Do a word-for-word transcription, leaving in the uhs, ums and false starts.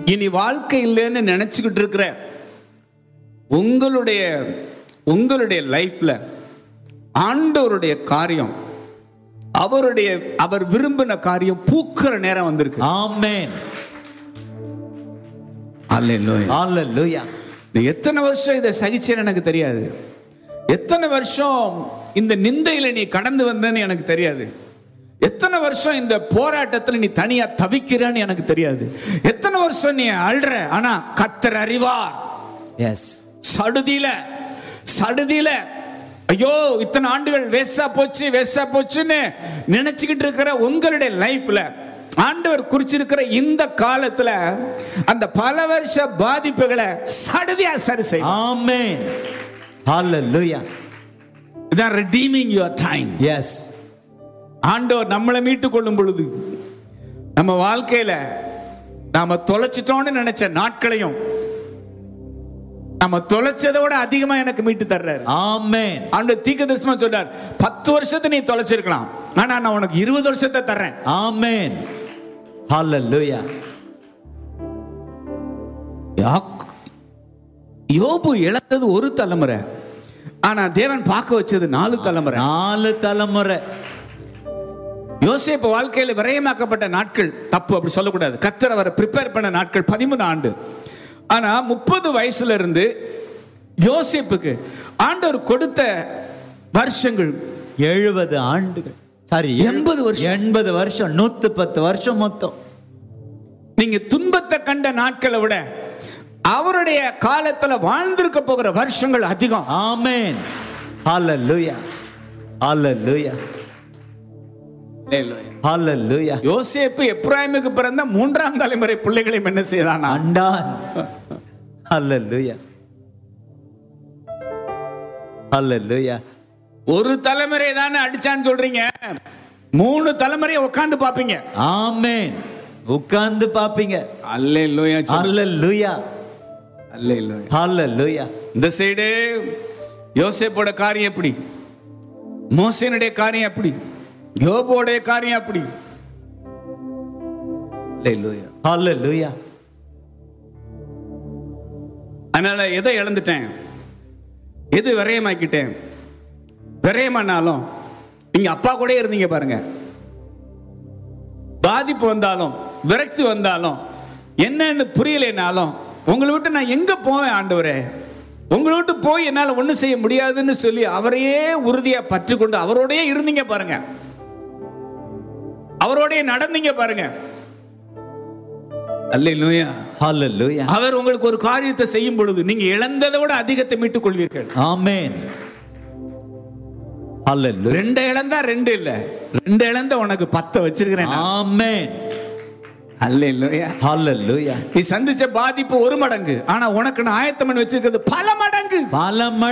இனி வாழ்க்கை இல்லைன்னு நினைச்சுக்கிட்டு இருக்கிற உங்களுடைய உங்களுடைய லைஃப்ல ஆண்டவருடைய காரியம், அவருடைய அவர் விரும்பின காரியம் பூக்கிற நேரம் வந்திருக்கு. ஆமென். அல்லேலூயா. ஹalleluya. எத்தனை வருஷம் இதை சகிச்சேன்னு எனக்கு தெரியாது. எத்தனை வருஷம் இந்த நிந்தையில நீ கடந்து வந்தேன்னு எனக்கு தெரியாது. எத்தனை வருஷம் இந்த போராட்டத்தில் நீ தனியா தவிக்கிறன்னு எனக்கு தெரியாது. எத்தனை வருஷம் நீ அழுற, ஆனா கர்த்தர் அறிவார். எஸ். சடுதியில சடுதியில ஐயோ இத்தனை ஆண்டுகள் வேஸ்டா போச்சு வேஸ்டா போச்சுன்னு நினைச்சுக்கிட்டு இருக்கிற உங்களுடைய லைஃப்ல ஆண்டவர் குறிச்சிருக்கிற இந்த காலத்துல அந்த பல வருஷ பாதிப்புகளை சடுதியா சரி செய்யும். ஆமென். ஹalleluya. இதான் redeeming your time. எஸ். ஆண்டவர் நம்மளை மீட்டு கொள்ளும் பொழுது நம்ம வாழ்க்கையில நாம தொலைச்சிட்டோம்னு நினைச்ச நாட்களையும் நம்ம தொலைச்சதோட அதிகமா எனக்கு மீட்டு தர்றாரு. ஆமென். ஆண்டவர் தீர்க்கதரிசனமா சொல்றார், பத்து வருஷத்தை நீ தொலைச்சிருக்கலாம், ஆனா நான் உனக்கு இருபது வருஷத்தை தர்றேன். ஆமென். ஹalleluya. யோபு இழந்தது ஒரு தலைமுறை, ஆனா தேவன் பார்க்க வச்சது நாலு தலைமுறை. நாலு தலைமுறை. யோசேப்பு வாழ்க்கையில் விரயமாக்கப்பட்ட நாட்கள் தப்பு, அப்படி சொல்லக்கூடாது. கர்த்தர் அவரை ப்ரிப்பேர் பண்ண நாட்கள் பதிமூணு ஆண்டு. ஆனா முப்பது வயசுல இருந்து யோசேப்புக்கு ஆண்டவர் கொடுத்த வருஷங்கள் எழுபது ஆண்டுகள். சாரி, எண்பது வருஷம். எண்பது வருஷம், நூத்தி பத்து வருஷம் மொத்தம். நீங்க துன்பத்தை கண்ட நாட்களை விட அவருடைய காலத்துல வாழ்ந்திருக்க போகிற வருஷங்கள் அதிகம். ஆமென். ஹalleluya. ஹalleluya. ஹalleluya. யோசேப்பு எப்ராயிமுக்கு பிறந்த மூன்றாம் தலைமுறை பிள்ளைகளையும் என்ன செய்தான்? ஆண்டான். ஹalleluya. ஹalleluya. ஒரு தலைமுறை தானே அடிச்சான்னு சொல்றீங்க, மூணு தலைமுறையை உட்கார்ந்து பாப்பீங்க. ஆமென். உட்கார்ந்து பாப்பீங்க. அல்லேலூயா. ஹalleluya. அல்லேலூயா. ஹalleluya. இந்த சைடு யோசேப்போட காரியம் எப்படி, மோசேனுடைய காரியம் எப்படி, யோபோடைய காரியம் எப்படி. அல்லேலூயா. ஹalleluya. அதனால எதை இழந்துட்டேன், எது விரயமாக்கிட்டேன், விரயமானாலும் நீங்க அப்பா கூட இருந்தீங்க பாருங்க. பாதிப்பு வந்தாலும் விரக்தி வந்தாலும் என்னன்னு புரியலைனாலும் உங்களை விட்டு நான் எங்க போவேன் ஆண்டவரே, உங்களை விட்டு போய் என்னால ஒண்ணு செய்ய முடியாதுன்னு சொல்லி அவரையே உறுதியா பற்று கொண்டு அவரோடய இருந்தீங்க பாருங்க, அவரோடய நடந்தீங்க பாருங்க. அல்லேலூயா. ஹalleluya. அவர் உங்களுக்கு ஒரு காரியத்தை செய்யும் பொழுது நீங்க இழந்ததை விட அதிகத்தை மீட்டுக் கொள்வீர்கள். ஆமென். ஹalleluya. ரெண்டு இழந்தா ரெண்டு இல்ல, ரெண்டு இழந்த உனக்கு பத்து வச்சிருக்கிறேன். ஆமென். அல்லேலூயா. ஹalleluya. நீ சந்திச்ச பாதிப்பு ஒரு மடங்கு, ஆனா உனக்கு நான் ஆயத்தம் பண்ணி வச்சிருக்கிறது பல மடங்கு. பல மடங்கு.